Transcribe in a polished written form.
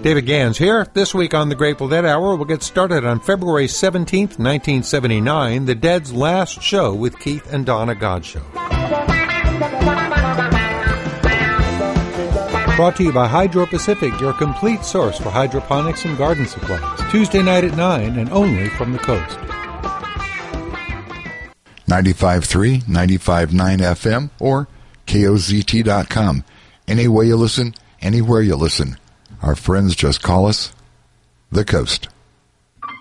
David Gans here. This week on the Grateful Dead Hour, we'll get started on February 17th, 1979, the Dead's last show with Keith and Donna Godshall. Brought to you by Hydro Pacific, your complete source for hydroponics and garden supplies. Tuesday night at 9 and only from the coast. 95.3, 95.9 FM, or KOZT.com. Any way you listen, anywhere you listen. Our friends just call us The Coast.